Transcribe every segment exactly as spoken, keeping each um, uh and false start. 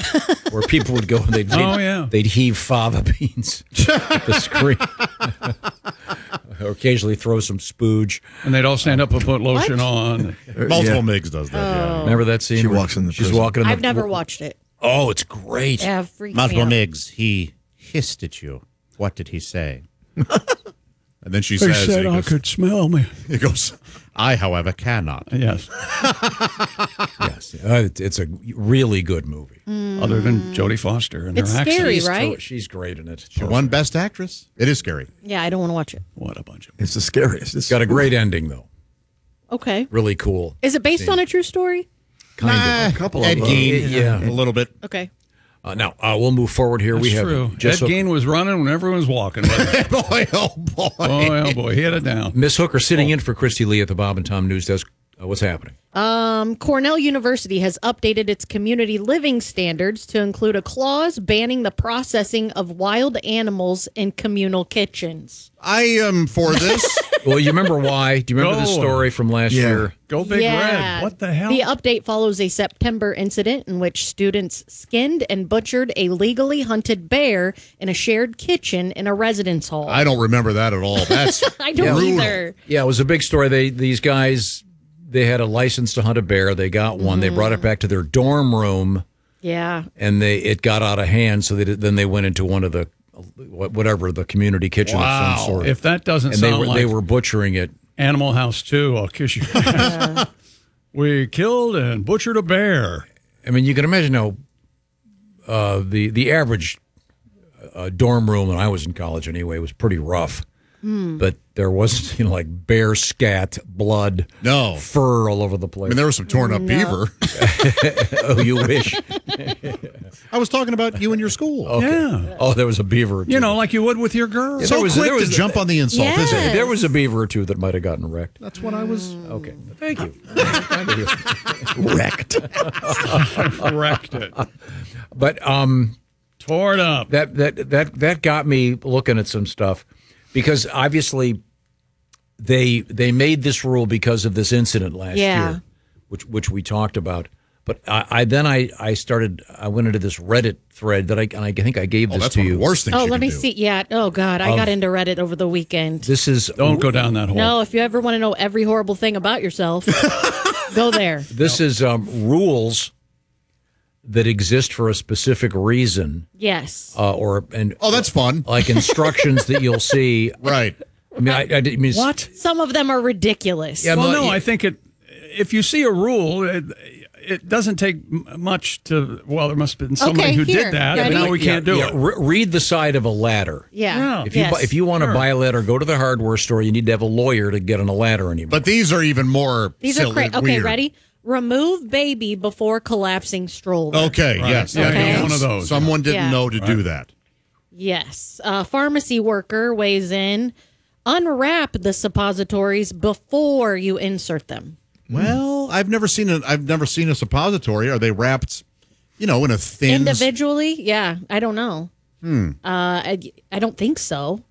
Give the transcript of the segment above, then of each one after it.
where people would go and they'd, they'd, Oh, yeah. they'd heave fava beans at the screen. Or occasionally throw some spooge. And they'd all stand up and put lotion What? on. Multiple Yeah. Miggs does that. Yeah. Remember that scene? She where walks in the She's prison. walking in the I've never watched it. Oh, it's great. Yeah, freaks me Multiple out. Miggs. He hissed at you. What did he say? And then she says, he goes, could smell me. he goes, I, however, cannot. Yes. Yes, uh, it- it's a really good movie. Other than Jodie Foster and It's her accent. scary, She's right? to- she's great in it. She won Best Actress. It is scary. Yeah, I don't want to watch it. What a bunch of. It's the scariest. It's got a great ending, though. Okay. Really cool. Is it based on a true story? Kind of. a couple Ed of them. Gein, Yeah. a little bit. Okay. Uh, now, uh, we'll move forward here. That's we have true. just Ed a- Gein was running when everyone was walking. Wasn't boy, oh boy. oh, oh, boy. He had it down. Miss Hooker sitting in for Christy Lee at the Bob and Tom News Desk. Uh, what's happening? Um, Cornell University has updated its community living standards to include a clause banning the processing of wild animals in communal kitchens. I am for this. Well, you remember why? Do you remember the Go. story from last Yeah. year? Go Big yeah. Red. What the hell? The update follows a September incident in which students skinned and butchered a legally hunted bear in a shared kitchen in a residence hall. I don't remember that at all. That's I don't brutal. either. Yeah, it was a big story. They These guys, they had a license to hunt a bear. They got one. They brought it back to their dorm room, Yeah. and they it got out of hand. So they did, then they went into one of the whatever the community kitchen of Wow. some sort. If that doesn't and they sound were like they were butchering it. Animal House two, I'll kiss you. We killed and butchered a bear. I mean, you can imagine how uh, the the average uh, dorm room when I was in college anyway was pretty rough. But there was, you know, like bear scat, blood, No. fur all over the I place. mean, there was some torn up beaver. Oh, you wish. I was talking about you and your school. Yeah. Oh, there was a beaver or two. You know, like you would with your girl. so there was- quick there was- to jump on the insult, Yeah. isn't it? There was a beaver or two that might have gotten wrecked. That's what I was. Okay. Thank you. Wrecked. Wrecked it. But um, Tore it up. that, that, that, that got me looking at some stuff because obviously they they made this rule because of this incident last Yeah. year, which which we talked about. But I, I then I, I started I went into this Reddit thread that I and I think I gave Oh, this that's to one you. of the worst things Oh, you let can me do. see. Yeah. Oh, God. I got into Reddit over the weekend. This is Don't go down that hole. No, if you ever want to know every horrible thing about yourself, go there. this is um, rules that exist for a specific reason, Yes. uh, or and Oh, that's fun. like instructions that you'll see. Right. I mean, I, I, I mean, What? Some of them are ridiculous. Yeah, Well, but- no, I think it. If you see a rule, it, it doesn't take m- much to. Well, there must have been somebody Okay, who here. did that, Yeah, and I now mean- we can't yeah, do yeah, it. re- read the side of a ladder. Yeah. Yeah. If you Yes. bu- if you want to Sure. buy a ladder, go to the hardware store. You need to have a lawyer to get on a ladder anymore. But these are even more These silly, are crazy. Okay, weird. ready? Remove baby before collapsing stroller. Okay, Right. yes. Yeah, Okay. yeah, one of those. Someone didn't Yeah. know to do that. Yes. A pharmacy worker weighs in. Unwrap the suppositories before you insert them. Well, I've never seen a I've never seen a suppository. Are they wrapped, you know, in a thin Individually? Yeah. I don't know. Hmm. Uh, I, I don't think so.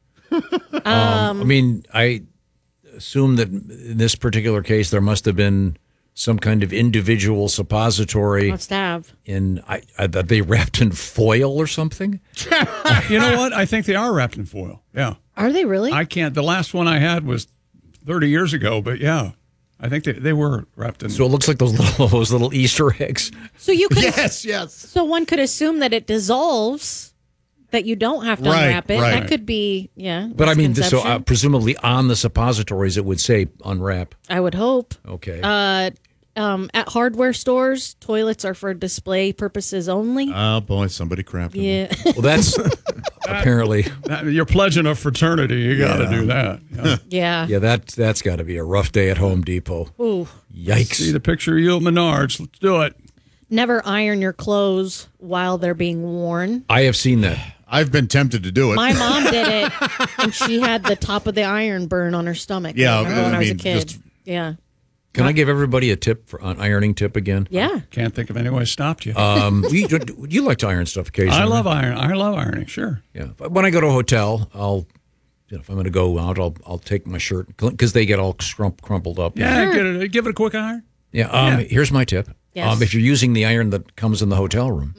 I mean, I assume that in this particular case, there must have been some kind of individual suppository Must have. in I, I, that they wrapped in foil or something. You know what? I think they are wrapped in foil. Yeah. Are they really? I can't. The last one I had was thirty years ago, but yeah, I think they, they were wrapped in. So it looks like those little those little Easter eggs. so you could. Yes, yes. So one could assume that it dissolves. That you don't have to Right, unwrap it. right. That could be, yeah. But I mean, so uh, misconception. presumably on the suppositories, it would say unwrap. I would hope. Okay. Uh, um, at hardware stores, toilets are for display purposes only. Oh boy, somebody crapped. in yeah. well, that's apparently. That- You're pledging a fraternity. You got to do that. Yeah. yeah. Yeah, that that's got to be a rough day at Home Depot. Ooh. Yikes! See the picture of you at Menards. Let's do it. Never iron your clothes while they're being worn. I have seen that. I've been tempted to do it. My mom did it, and she had the top of the iron burn on her stomach. Yeah, I remember when I I was a mean, kid. just- Yeah. Can I give everybody a tip for an ironing tip again? Yeah. Can't think of any way I stopped you. Um, you, you like to iron stuff occasionally. I love iron. I love ironing. Sure. Yeah. But when I go to a hotel, I'll, you know, if I'm going to go out, I'll I'll take my shirt because they get all scrump, crumpled up. Yeah. Get it, give it a quick iron. Yeah. Um, Yeah. Here's my tip. Yes. Um, if you're using the iron that comes in the hotel room,